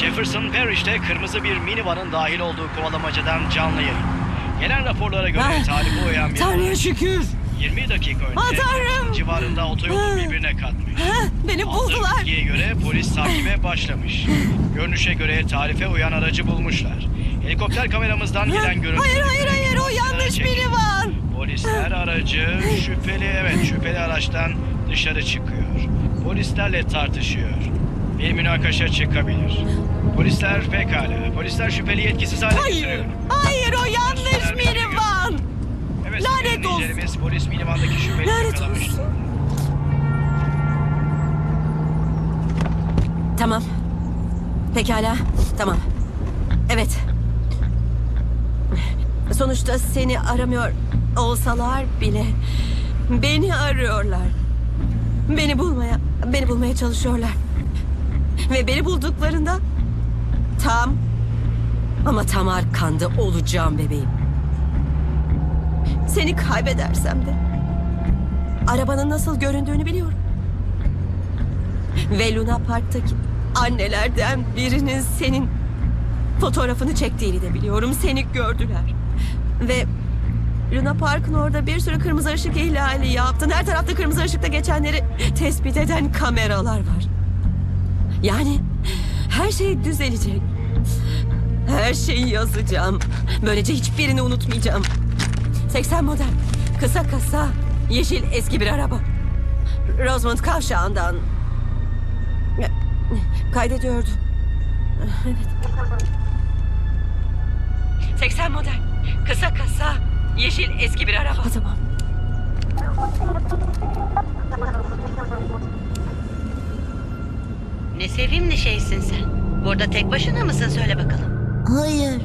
Jefferson Parish'te kırmızı bir minivanın dahil olduğu kovalamacadan canlı yayın. Gelen raporlara göre talibe uyan bir Tanrı'ya şükür. 20 dakika önce Tanrım! civarında otoyolu birbirine katmış. Beni Aldığı buldular. bilgiye göre polis takibe başlamış. Görünüşe göre tarife uyan aracı bulmuşlar. Helikopter kameramızdan gelen görüntü... Hayır, o yanlış minivan. Polisler aracı şüpheli araçtan dışarı çıkıyor. Polislerle tartışıyor. Bir münakaşa çıkabilir. Polisler şüpheliyi etkisiz hale getiriyor. Hayır, o yanlış minivan. Evet, Lanet olsun. dinleyicilerimiz, polis minivandaki şüpheliyi Lanet yakalamış. olsun. Tamam. Pekala. Tamam. Evet. Sonuçta seni aramıyor olsalar bile beni arıyorlar. Beni bulmaya çalışıyorlar. Ve beni bulduklarında tam arkanda olacağım bebeğim. Seni kaybedersem de arabanın nasıl göründüğünü biliyorum. Ve Luna Park'taki annelerden birinin senin fotoğrafını çektiğini de biliyorum. Seni gördüler. Ve Luna Park'ın orada bir sürü kırmızı ışık ihlali yaptın. Her tarafta kırmızı ışıkta geçenleri tespit eden kameralar var. Yani her şey düzelecek. Her şeyi yazacağım. Böylece hiçbirini unutmayacağım. 80 model, kısa kasa, yeşil eski bir araba. Rosemont kavşağından kaydediyordu. Evet. 80 model, kısa kasa, yeşil eski bir araba. Tamam. Ne sevimli şeysin sen. Burada tek başına mısın söyle bakalım. Hayır,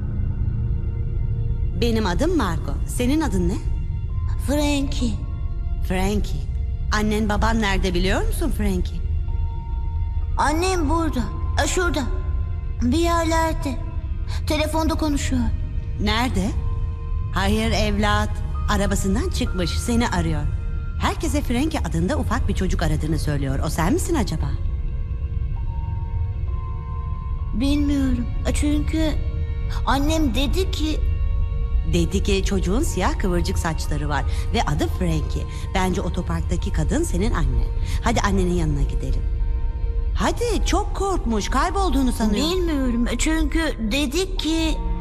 Benim adım Marco. Senin adın ne? Frankie. Frankie. Annen baban nerede biliyor musun Frankie? Annem burada, şurada. Bir yerlerde. Telefonda konuşuyor. Nerede? Hayır evlat. Arabasından çıkmış seni arıyor. Herkese Frankie adında ufak bir çocuk aradığını söylüyor. O sen misin acaba? Bilmiyorum. Çünkü annem dedi ki... Dedi ki çocuğun siyah kıvırcık saçları var ve adı Frankie. Bence otoparktaki kadın senin annen. Hadi annenin yanına gidelim. Hadi çok korkmuş kaybolduğunu sanıyor. Bilmiyorum çünkü dedi ki...